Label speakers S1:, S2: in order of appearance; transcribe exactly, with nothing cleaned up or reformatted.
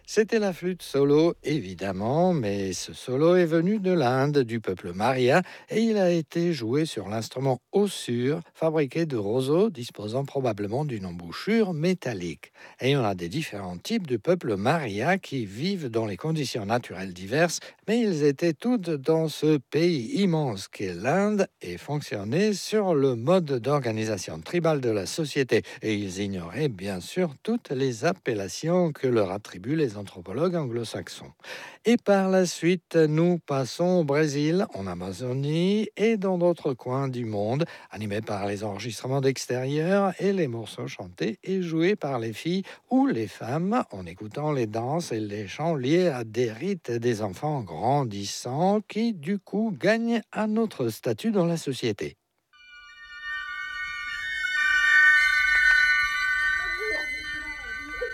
S1: C'était la flûte solo, évidemment, mais ce solo est venu de l'Inde, du peuple Maria, et il a été joué sur l'instrument ossure, fabriqué de roseaux, disposant probablement d'une embouchure métallique. Et il y en a des différents types de peuples Maria qui vivent dans les conditions naturelles diverses, mais ils étaient tous dans ce pays immense qu'est l'Inde et fonctionnaient sur le mode d'organisation tribale de la société. Et ils ignoraient bien sûr toutes les appellations que leur attribuent les anthropologues anglo-saxons. Et par la suite, nous passons au Brésil, en Amazonie et dans d'autres coins du monde, animés par les enregistrements d'extérieur et les morceaux chantés et joués par les filles ou les femmes en écoutant les danses et les chants liés à des rites des enfants grandissants qui, du coup, gagnent un autre statut dans la société.